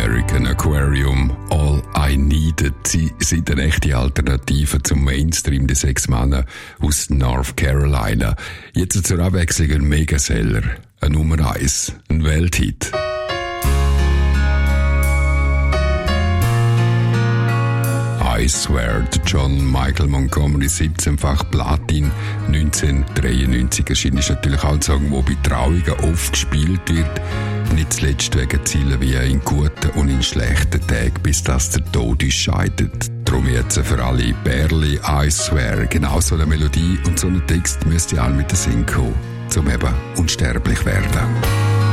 American Aquarium, All I Needed. Sie sind eine echte Alternative zum Mainstream der 6 Männer aus North Carolina. Jetzt zur Abwechslung ein Megaseller, ein Nummer 1, ein Welthit. I Swear, der John Michael Montgomery, 17-fach Platin, 1993 erschien, ist natürlich auch ein Song, der bei Trauungen oft gespielt wird. Nicht zuletzt wegen Zielen wie in guten und in schlechten Tagen, bis das der Tod uns scheidet. Darum jetzt für alle Bärli, I Swear, genau so eine Melodie und so einen Text müsst ihr alle mit den Sinn kommen, um eben unsterblich werden.